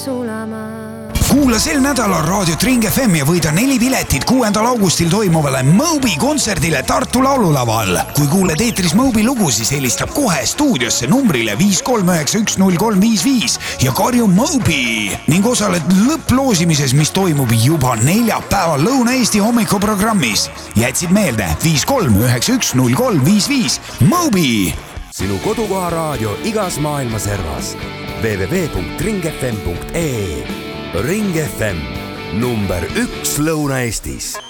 sulama. Kuula sel nädalal raadiot Ring FM ja võida 4 piletit 6. augustil toimuvale Moby kontserdile Tartu laululaval. Kui kuuled eetris Moby lugu, siis helistab kohe stuudiosse numbrile 5391035 ja karju Moby ning osaled lõpploosimises, mis toimub juba neljapäeval Lõuna-Eesti hommikuprogrammis. Jätsid meelde 5391035 Moby. Sinu kodukoha raadio igas maailma servas. www.ringfm.ee Ring FM number 1 Lõuna-Eestis.